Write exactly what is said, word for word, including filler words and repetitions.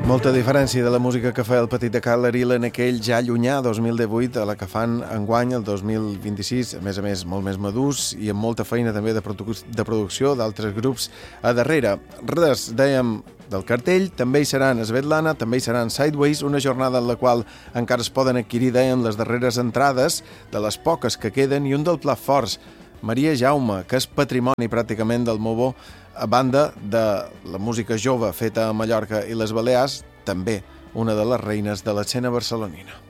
Molta diferència de la música que feia el Petit de Cal Aril en aquell ja llunyà dos mil divuit a la que fan enguany el dos mil vint-i-sis, a més a més molt més madurs i amb molta feina també de, produ de producció d'altres grups a darrere. Res, dèiem, del cartell, també hi seran Svetlana, també hi seran Sideways, una jornada en la qual encara es poden adquirir, dèiem, les darreres entrades de les poques que queden i un del plat forts, Maria Jaume, que és patrimoni pràcticament del Mobo, a banda de la música jove feta a Mallorca i les Balears, també una de les reines de l'escena barcelonina.